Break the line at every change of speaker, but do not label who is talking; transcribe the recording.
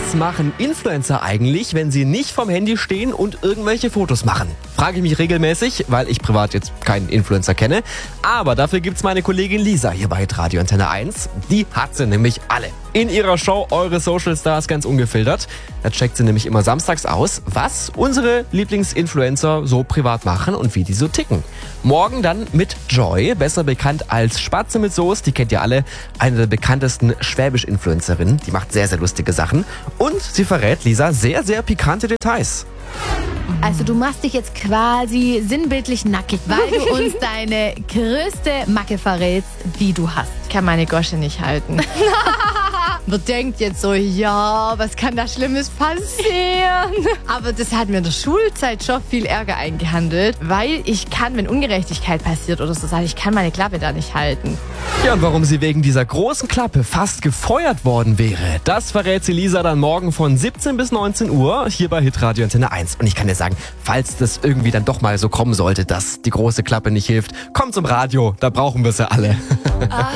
Was machen Influencer eigentlich, wenn sie nicht vom Handy stehen und irgendwelche Fotos machen? Frage ich mich regelmäßig, weil ich privat jetzt keinen Influencer kenne. Aber dafür gibt's meine Kollegin Lisa hier bei Radio Antenne 1. Die hat sie nämlich alle. In ihrer Show Eure Social Stars ganz ungefiltert. Da checkt sie nämlich immer samstags aus, was unsere Lieblingsinfluencer so privat machen und wie die so ticken. Morgen dann mit Joy, besser bekannt als Spatze mit Soße. Die kennt ihr alle, eine der bekanntesten Schwäbisch-Influencerinnen. Die macht sehr, sehr lustige Sachen. Und sie verrät, Lisa, sehr, sehr pikante Details.
Also du machst dich jetzt quasi sinnbildlich nackig, weil du uns deine größte Macke verrätst, die du hast.
Ich kann meine Gosche nicht halten. Man denkt jetzt so, ja, was kann da Schlimmes passieren? Aber das hat mir in der Schulzeit schon viel Ärger eingehandelt, weil ich kann, wenn Ungerechtigkeit passiert oder so, sage ich kann meine Klappe da nicht halten.
Ja, und warum sie wegen dieser großen Klappe fast gefeuert worden wäre, das verrät sie Lisa dann morgen von 17 bis 19 Uhr hier bei Hitradio Antenne 1. Und ich kann dir sagen, falls das irgendwie dann doch mal so kommen sollte, dass die große Klappe nicht hilft, komm zum Radio, da brauchen wir sie alle.